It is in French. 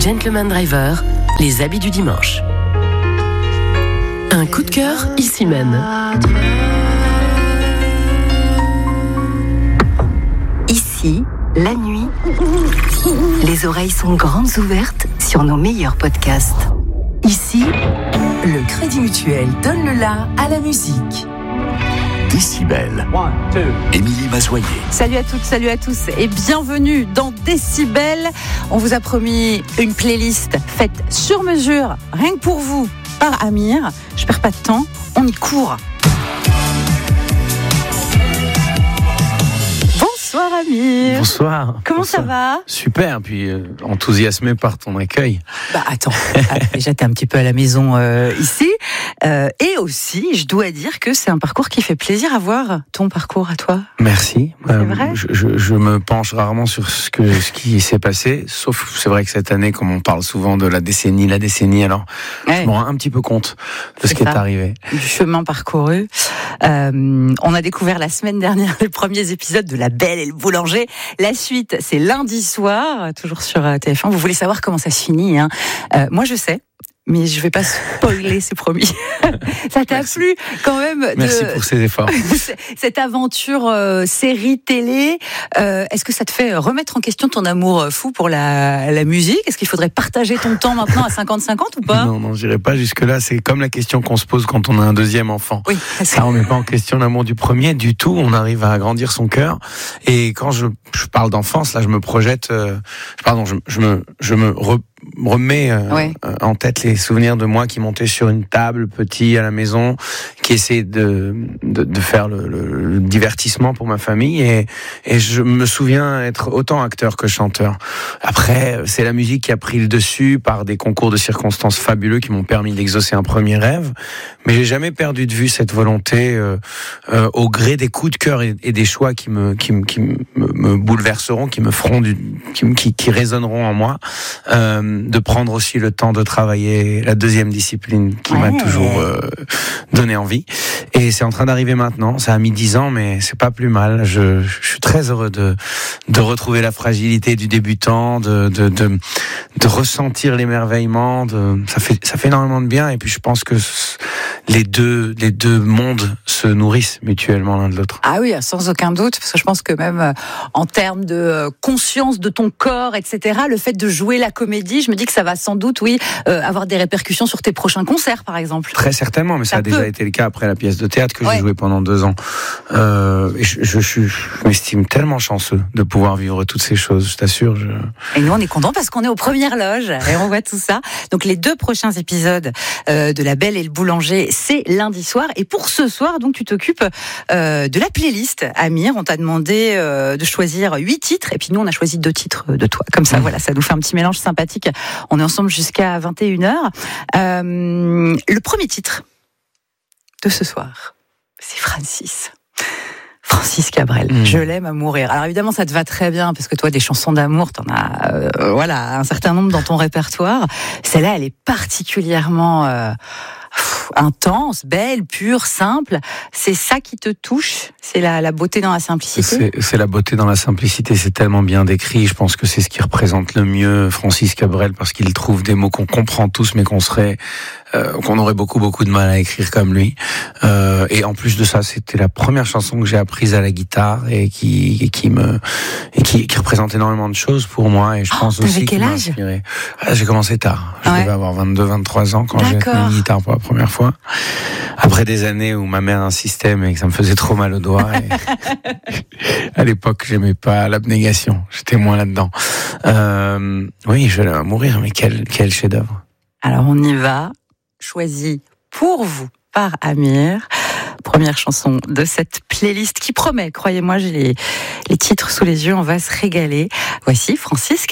Gentleman Driver, les habits du dimanche. Un coup de cœur, ici mène. Ici, la nuit, les oreilles sont grandes ouvertes sur nos meilleurs podcasts. Ici, le Crédit Mutuel donne le la à la musique. Décibel. Émilie Mazoyer. Salut à toutes, salut à tous et bienvenue dans Décibel. On vous a promis une playlist faite sur mesure, rien que pour vous, par Amir. Je perds pas de temps, on y court. Bonsoir Amir. Bonsoir. Comment ça va ? Super, puis enthousiasmé par ton accueil. Bah attends, déjà t'es un petit peu à la maison ici. Et aussi, je dois dire que c'est un parcours qui fait plaisir à voir, ton parcours à toi. Merci. C'est vrai ? Je me penche rarement sur ce qui s'est passé, sauf c'est vrai que cette année, comme on parle souvent de la décennie, alors je me rends un petit peu compte de ce qui est arrivé. Du chemin parcouru. On a découvert la semaine dernière les premiers épisodes de La Belle et le Boulanger. La suite, c'est lundi soir, toujours sur TF1. Vous voulez savoir comment ça se finit, hein ? Moi, je sais. Mais je vais pas spoiler, c'est promis. Ça t'a plu quand même Merci pour ces efforts. Cette aventure série télé, est-ce que ça te fait remettre en question ton amour fou pour la musique ? Est-ce qu'il faudrait partager ton temps maintenant à 50-50 ou pas ? Non, j'irai pas jusque-là. C'est comme la question qu'on se pose quand on a un deuxième enfant. Oui. Ça remet pas en question l'amour du premier du tout. On arrive à agrandir son cœur. Et quand je parle d'enfance, là, je me projette. Je me remets en tête les souvenirs de moi qui montais sur une table petit à la maison, qui essayait de faire le divertissement pour ma famille, et je me souviens être autant acteur que chanteur. Après, c'est la musique qui a pris le dessus par des concours de circonstances fabuleux qui m'ont permis d'exaucer un premier rêve, mais j'ai jamais perdu de vue cette volonté, au gré des coups de cœur et des choix qui me bouleverseront, qui me feront qui résonneront en moi, de prendre aussi le temps de travailler la deuxième discipline qui m'a toujours donné envie. Et c'est en train d'arriver maintenant. Ça a mis 10 ans, mais c'est pas plus mal. Je suis très heureux de retrouver la fragilité du débutant, de ressentir l'émerveillement. Ça fait énormément de bien. Et puis je pense que les deux mondes se nourrissent mutuellement l'un de l'autre. Ah oui, sans aucun doute, parce que je pense que même en termes de conscience de ton corps, etc., le fait de jouer la comédie, je me dis que ça va sans doute, avoir des répercussions sur tes prochains concerts, par exemple. Très certainement, mais ça a déjà été le cas après la pièce de théâtre que j'ai jouée pendant 2 ans. Et je m'estime tellement chanceux de pouvoir vivre toutes ces choses, je t'assure. Et nous, on est contents parce qu'on est aux premières loges et on voit tout ça. Donc, les 2 prochains épisodes de La Belle et le Boulanger, c'est lundi soir. Et pour ce soir, donc, tu t'occupes de la playlist. Amir, on t'a demandé de choisir 8 titres. Et puis nous, on a choisi 2 titres de toi. Comme ça, voilà, ça nous fait un petit mélange sympathique. On est ensemble jusqu'à 21h. Le premier titre de ce soir, c'est Francis Cabrel. Je l'aime à mourir. Alors évidemment, ça te va très bien parce que toi, des chansons d'amour, t'en as, un certain nombre dans ton répertoire. Celle-là, elle est particulièrement intense, belle, pure, simple. C'est ça qui te touche. C'est la beauté dans la simplicité. C'est la beauté dans la simplicité. C'est tellement bien décrit. Je pense que c'est ce qui représente le mieux Francis Cabrel, parce qu'il trouve des mots qu'on comprend tous, mais qu'on aurait beaucoup de mal à écrire comme lui. Et en plus de ça, c'était la première chanson que j'ai apprise à la guitare et qui représente énormément de choses pour moi. Et je pense aussi quel âge ? J'ai commencé tard. Je devais avoir 22-23 ans quand j'ai appris une guitare pour la première fois. Après des années où ma mère insistait, mais que ça me faisait trop mal aux doigts. Et à l'époque, j'aimais pas l'abnégation. J'étais moins là-dedans. Oui, je vais mourir, mais quel chef-d'œuvre. Alors on y va. Choisi pour vous par Amir. Première chanson de cette playlist qui promet, croyez-moi, j'ai les titres sous les yeux, on va se régaler. Voici Francis